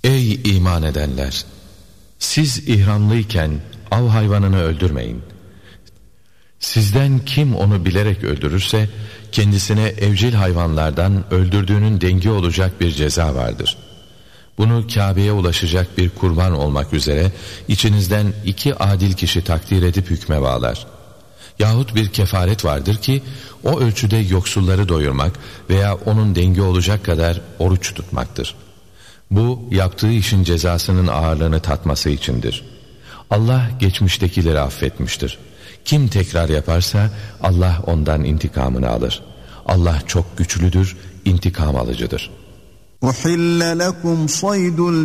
Ey iman edenler! Siz ihramlıyken av hayvanını öldürmeyin. Sizden kim onu bilerek öldürürse kendisine evcil hayvanlardan öldürdüğünün dengi olacak bir ceza vardır. Bunu Kabe'ye ulaşacak bir kurban olmak üzere içinizden 2 adil kişi takdir edip hükme bağlar. Yahut bir kefaret vardır ki o ölçüde yoksulları doyurmak veya onun dengi olacak kadar oruç tutmaktır. Bu yaptığı işin cezasının ağırlığını tatması içindir. Allah geçmiştekileri affetmiştir. Kim tekrar yaparsa Allah ondan intikamını alır. Allah çok güçlüdür, intikam alıcıdır. أُحِلَّ لَكُمْ صَيْدُ